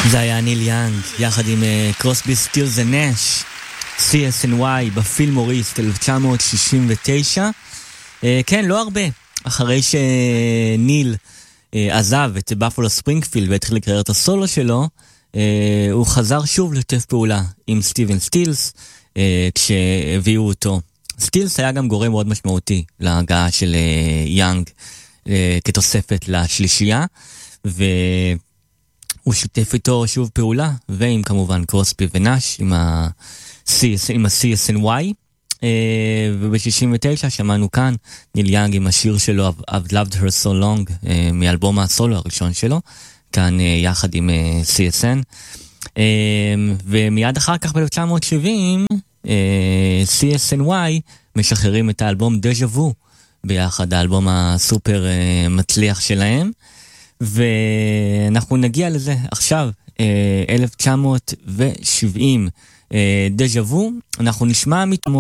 זה היה ניל יאנג, יחד עם קרוסבי, סטילס ונש, CSNY בפילמוריסט 1969. כן, לא הרבה. אחרי שניל עזב את בפלו ספרינגפילד והתחיל לקריירת הסולו שלו, הוא חזר שוב לשתף פעולה עם סטיבן סטילס, כשהביאו אותו. סטילס היה גם גורם מאוד משמעותי להגעה של יאנג כתוספת לשלישייה, והוא שיתף איתו שוב פעולה, ועם כמובן קרוסבי ונש, עם ה-CSNY, וב-69 שמענו כאן ניל יאנג עם השיר שלו I've Loved Her So Long, מאלבום הסולו הראשון שלו, כאן יחד עם CSN. ומיד אחר כך ב-1970 CSNY משחררים את האלבום דז'ה וו ביחד, האלבום הסופר מצליח שלהם, ואנחנו נגיע לזה עכשיו. 1970 דז'ה וו, אנחנו נשמע מתמות